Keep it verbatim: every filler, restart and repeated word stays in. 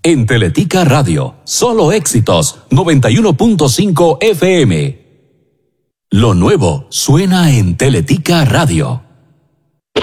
En Teletica Radio, solo éxitos, noventa y uno punto cinco F M. Lo nuevo suena en Teletica Radio.